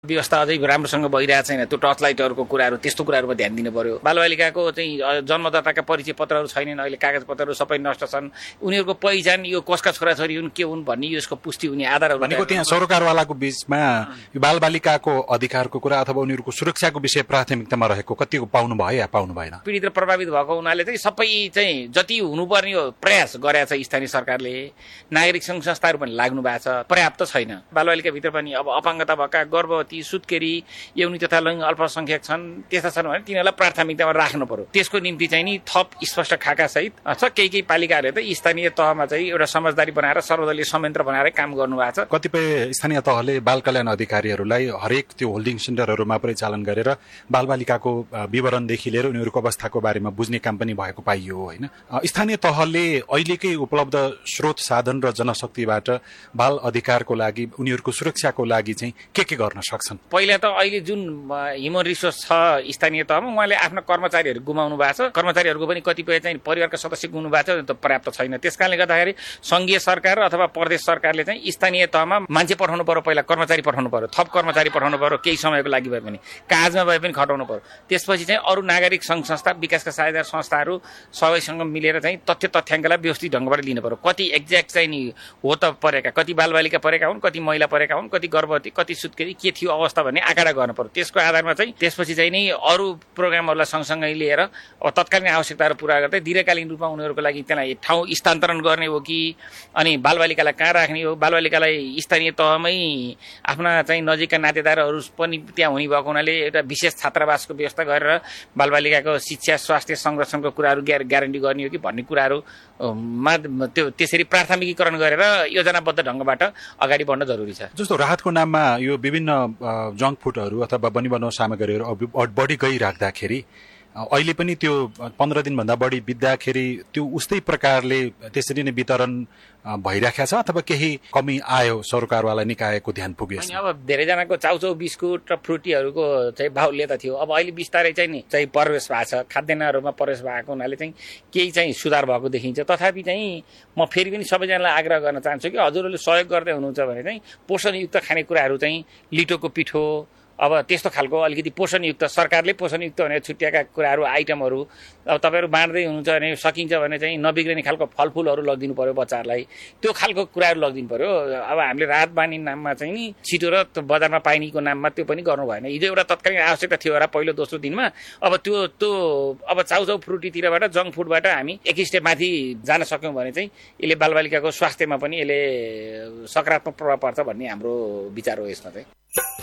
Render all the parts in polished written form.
व्यवस्था अझै राम्रोसँग भइरहेको छैन। त्यो टर्च लाइटहरूको कुराहरू त्यस्तो कुराहरूमा ध्यान दिनु पर्यो। बालबालिकाको चाहिँ जन्मदाताका परिचय पत्रहरू छैनन्, अहिले कागज पत्रहरू सबै नष्ट छन्। उनीहरूको पहिचान यो कसका छोराछोरी हुन् के हुन् भन्ने यसको पुष्टि हुने आधारहरू भनेको त्यहाँ सरकारवालाको बीचमा यो बालबालिकाको अधिकारको कुरा अथवा उनीहरूको सुरक्षाको विषय प्राथमिकतामा रहेको कतिको पाउनु भयो या पाउनु भएन? पीडित र प्रभावित भएको हुनाले चाहिँ सबै चाहिँ जति हुनुपर्ने हो प्रयास गरेको छ स्थानीय सरकारले। नागरिक सङ्घ संस्थाहरू पनि लाग्नु भएको छ, पर्याप्त छैन। बालबालिकाभित्र पनि अब अपाङ्गता भएका, गर्भवती, सुत्केरी, यौनी तथा लैङ्गिक अल्पसंख्यक छन्, त्यस्ता छन् भने तिनीहरूलाई प्राथमिकतामा राख्नु पर्यो। त्यसको निम्ति चाहिँ नि थप स्पष्ट खाका सहित छ। केही पालिकाहरूले त स्थानीय तहमा चाहिँ एउटा समझदारी बनाएर सर्वदलीय संयन्त्र बनाएर काम गर्नु भएको छ। कतिपय स्थानीय तहले बाल कल्याण अधिकारीहरूलाई हरेक त्यो होल्डिङ सेन्टरहरूमा परिचालन गरेर बालबालिकाको विवरणदेखि लिएर उनीहरूको अवस्थाको बारेमा बुझ्ने काम पनि भएको पाइयो होइन। स्थानीय तहले अहिलेकै उपलब्ध स्रोत साधन र जनशक्तिबाट बाल अधिकारको लागि, उनीहरूको सुरक्षाको लागि चाहिँ के गर्न सक्छन्? पहिला त अहिले जुन ह्युमन रिसोर्स छ स्थानीय तहमा, उहाँले आफ्ना कर्मचारीहरू गुमाउनु भएको छ। कर्मचारीहरूको पनि कतिपय चाहिँ परिवारका सदस्य गुमाउनु भएको छ, त पर्याप्त छैन। त्यसकारणले गर्दाखेरि संघीय सरकार अथवा प्रदेश सरकारले चाहिँ स्थानीय तहमा मान्छे पठाउनु पर्यो, पहिला कर्मचारी पठाउनु पर्यो, थप कर्मचारी पठाउनु पर्यो, केही समयको लागि भए पनि, कागजमा भए पनि खटाउनु पर्यो। त्यसपछि चाहिँ अरू नागरिक सङ्घ संस्था, विकासका साझेदार संस्थाहरू सबैसँग मिलेर चाहिँ तथ्याङ्कलाई व्यवस्थित ढङ्गबाट लिनु पर्यो। कति एक्ज्याक्ट चाहिँ नि हो त परेका, कति बालबालिका परेका हुन्, कति महिला परेका हुन्, कति गर्भवती, कति सुत्केरी, के थियो अवस्था भन्ने आँकडा गर्नु पर्यो। त्यसको आधारमा चाहिँ त्यसपछि चाहिँ नि अरू प्रोग्रामहरूलाई सँगसँगै लिएर अब तत्कालीन आवश्यकताहरू पुरा गर्दै दीर्घकालीन रूपमा उनीहरूको लागि त्यसलाई ठाउँ स्थानान्तरण गर्ने हो कि, अनि बालबालिकालाई कहाँ राख्ने हो, बालबालिकालाई स्थानीय तहमै आफ्ना चाहिँ नजिकका नातेदारहरू पनि त्यहाँ हुने भएको हुनाले एउटा विशेष छात्रावासको व्यवस्था गरेर बालबालिकाको शिक्षा, स्वास्थ्य, संरक्षणको कुराहरू ग्यारेन्टी गर्ने हो कि भन्ने कुराहरूमा त्यो त्यसरी प्राथमिकीकरण गरेर योजनाबद्ध ढङ्गबाट अगाडि बढ्न जरुरी छ। जस्तो राहतको नाममा यो विभिन्न जङ्क फुडहरू अथवा बनिबनाउ सामग्रीहरू बढी गइराख्दाखेरि अहिले पनि त्यो 15 दिनभन्दा बढी बित्दाखेरि त्यो उस्तै प्रकारले त्यसरी नै वितरण भइराखेको छ अथवा केही कमी आयो सरकारवाला निकायको ध्यान पुग्यो? अब धेरैजनाको चाउचाउ बिस्कुट र फ्रुटीहरूको चाहिँ बाहुल्यता थियो। अब अहिले बिस्तारै चाहिँ नि चाहिँ प्रवेश भएको छ, खाद्यान्नहरूमा प्रवेश भएको हुनाले चाहिँ केही चाहिँ सुधार भएको देखिन्छ। तथापि चाहिँ म फेरि पनि सबैजनालाई आग्रह गर्न चाहन्छु कि हजुरहरूले सहयोग गर्दै हुनुहुन्छ भने चाहिँ पोषणयुक्त खानेकुराहरू चाहिँ लिटोको पिठो, अब त्यस्तो खालको अलिकति पोषणयुक्त, सरकारले पोषणयुक्त भनेर छुट्याएका कुराहरू, आइटमहरू अब तपाईँहरू बाँड्दै हुनुहुन्छ भने सकिन्छ भने चाहिँ नबिग्रिने खालको फलफुलहरू लगिदिनु पर्यो बच्चाहरूलाई, त्यो खालको कुराहरू लगिदिनु पर्यो। अब हामीले राहत बानी नाममा चाहिँ नि छिटो र बजारमा पाइनेको नाममा त्यो पनि गर्नु भएन। हिजो एउटा तत्कालीन आवश्यकता थियो र पहिलो दोस्रो दिनमा, अब त्यो अब चाउचाउ फ्रुटीतिरबाट जङ्क फुडबाट हामी एक स्टेप माथि जान सक्यौँ भने चाहिँ यसले बालबालिकाको स्वास्थ्यमा पनि यसले सकारात्मक प्रभाव पर्छ भन्ने हाम्रो विचार हो। यसमा चाहिँ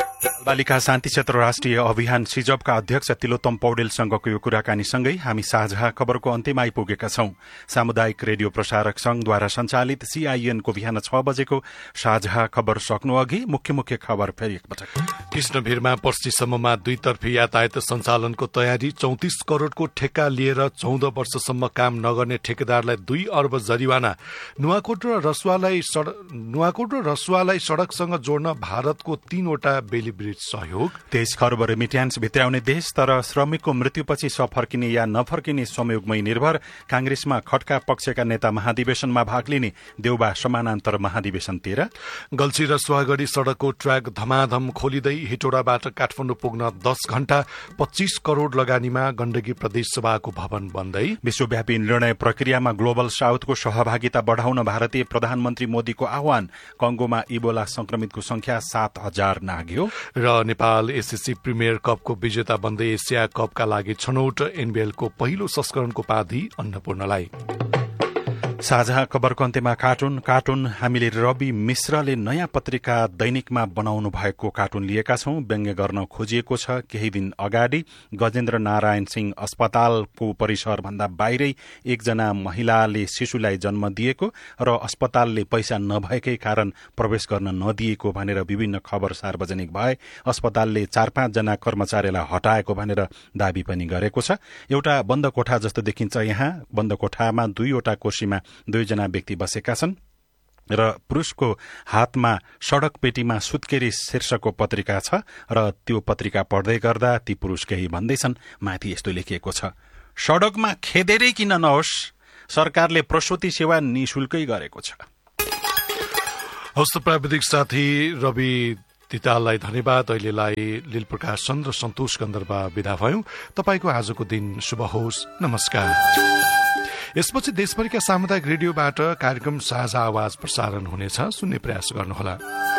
बालिका शान्ति क्षेत्र राष्ट्रिय अभियान सिजपका अध्यक्ष तिलोत्तम पौडेलसँगको यो कुराकानीसँगै हामी साझा खबरको अन्त्यमा आइपुगेका छौं। सामुदायिक रेडियो प्रसारक संघद्वारा सञ्चालित CIN को बिहान 6 बजेको साझा खबर सक्नु अघि मुख्य खबर फेरि एकपटक। कृष्णभिरमा पर्सीसम्ममा दुईतर्फी यातायात सञ्चालनको तयारी, 34 करोड़को ठेक्का लिएर 14 वर्षसम्म काम नगर्ने ठेकेदारलाई 2 अर्ब जरिवाना। नुवाकोट र रसुवालाई सड़कसँग जोड्न भारतको 3वटा बेली ब्रिज सहयोग। 23 खर्ब रेमिट्यान्स भित्राउने देश तर श्रमिकको मृत्युपछि सफर्किने या नफर्किने संयोगमै निर्भर। कांग्रेसमा खड्का पक्षका नेता महाधिवेशनमा भाग लिने, देउबा समानान्तर महाधिवेशन 13। गल्छी र सुवागढी सड़कको ट्र्याक धमाधम खोलिँदै हेटौडाबाट काठमाडौँ पुग्न 10 घण्टा, 25 करोड़ लगानीमा गण्डकी प्रदेश सभाको भवन बन्दै। विश्वव्यापी निर्णय प्रक्रियामा ग्लोबल साउथको सहभागिता बढ़ाउन भारतीय प्रधानमन्त्री मोदीको आह्वान। कंगोमा इबोला संक्रमितको संख्या 7,000 नाग्यो। र नेपाल एसएससी प्रिमियर कपको विजेता बन्दै एसिया कपका लागि छनौट। एनबीएलको पहिलो संस्करणको उपाधि अन्नपूर्णलाई। साझा खबरको अन्त्यमा कार्टुन हामीले रवि मिश्रले नयाँ पत्रिका दैनिकमा बनाउनु भएको कार्टुन लिएका छौं। व्यङ्ग्य गर्न खोजिएको छ। केही दिन अगाडि गजेन्द्र नारायण सिंह अस्पतालको परिसर भन्दा बाहिरै एकजना महिलाले शिशुलाई जन्म दिएको र अस्पतालले पैसा नभएकै कारण प्रवेश गर्न नदिएको भनेर विभिन्न खबर सार्वजनिक भए। अस्पतालले 4-5 जना कर्मचारीलाई हटाएको भनेर दावी पनि गरेको छ। एउटा बन्द कोठा जस्तो देखिन्छ। यहाँ बन्द कोठामा 2वटा कुर्सीमा 2 जना व्यक्ति बसेका छन् र पुरुषको हातमा सड़क पेटीमा सुत्केरी शीर्षकको पत्रिका छ र त्यो पत्रिका पढ्दै गर्दा ती पुरुष केही भन्दैछन्। माथि यस्तो लेखिएको छ, सड़कमा खेदेरै किन नहोस्, सरकारले प्रसुति सेवा निशुल्कै गरेको छ। हस्त प्राविधिक साथी रवि तिताललाई धन्यवाद। अहिलेलाई लीलप्रकाश चन्द्र सन्तोष गन्धर्व विदा भयौं। तपाईको आजको दिन शुभ होस्। नमस्कार। यसपछि देशभरिका सामुदायिक रेडियोबाट कार्यक्रम साझा आवाज प्रसारण हुनेछ, सुन्ने प्रयास गर्नुहोला।